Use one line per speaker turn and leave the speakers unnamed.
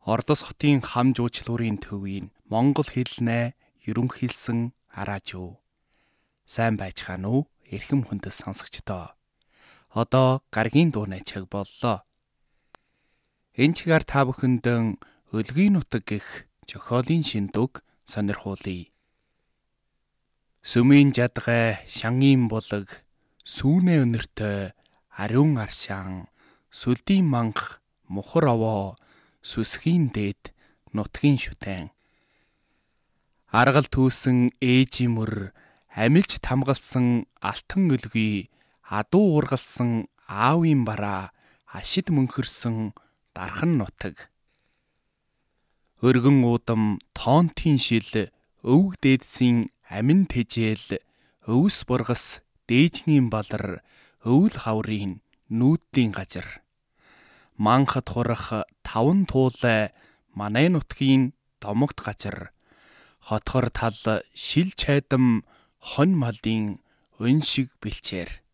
Ордос хотын хам жуучлуурын төвийн монгол хэлнээ ерөнхийлсөн араажуу. Сайн байцгаана уу? Эрхэм хүндэс сонсогчдоо. Одоо гаргийн дууны цаг боллоо. Энэ чигээр та бүхэндээ өлгийн нутаг гэх зохиолын шиндэг сонирхуулъя. Сүмийн жадгай, шангийн булаг, сүүнэ өнөртөө, ариун аршаан, сүлдийн манх, мухар овоо, сүсгийн дээд, нутгийн шүтэн. Аргал түүсэн ээжийн мөр, амилж тамгалсан алтан өлгий, адуу ургалсан аавын бараа, ашид мөнхөрсөн дархан нутаг. Өргөн уудам, тоонтын шил, өвөг дээдсийн амин тэжээл, өвс бургас, дээжгийн балар, өвөл хаврын нүүдлийн газар. Манхад хурах таван туулай, манай нутгийн домогт газар. Хотхор тал шил чайдам, хонь малын өн шиг бэлчээр.